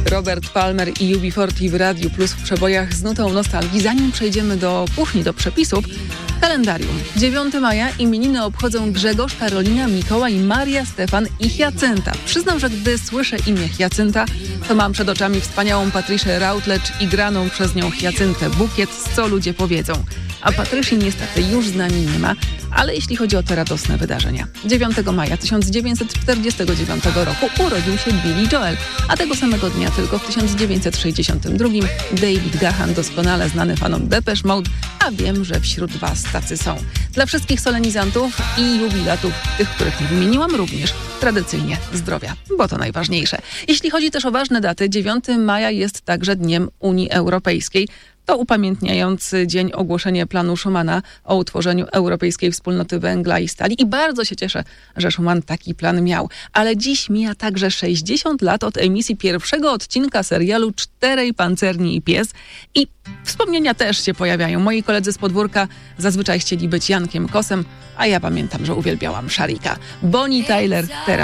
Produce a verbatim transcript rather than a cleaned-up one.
Robert Palmer i U B czterdzieści w Radiu Plus w przebojach z nutą nostalgii. Zanim przejdziemy do kuchni, do przepisów, kalendarium. dziewiątego maja imieniny obchodzą Grzegorz, Karolina, Mikołaj, Maria, Stefan i Hiacynta. Przyznam, że gdy słyszę imię Hiacynta, to mam przed oczami wspaniałą Patricię Routledge i graną przez nią Hiacyntę Bukiet z Co ludzie powiedzą. A Patrycji niestety już z nami nie ma, ale jeśli chodzi o te radosne wydarzenia. dziewiątego maja tysiąc dziewięćset czterdziestego dziewiątego roku urodził się Billy Joel, a tego samego dnia tylko w tysiąc dziewięćset sześćdziesiątym drugim David Gahan, doskonale znany fanom Depeche Mode, a wiem, że wśród was tacy są. Dla wszystkich solenizantów i jubilatów, tych, których nie wymieniłam, również tradycyjnie zdrowia, bo to najważniejsze. Jeśli chodzi też o ważne daty, dziewiątego maja jest także Dniem Unii Europejskiej. To upamiętniający dzień ogłoszenia planu Schumana o utworzeniu Europejskiej Wspólnoty Węgla i Stali i bardzo się cieszę, że Schuman taki plan miał. Ale dziś mija także sześćdziesiąt lat od emisji pierwszego odcinka serialu Czterej pancerni i pies i wspomnienia też się pojawiają. Moi koledzy z podwórka zazwyczaj chcieli być Jankiem Kosem, a ja pamiętam, że uwielbiałam Szarika. Bonnie Tyler teraz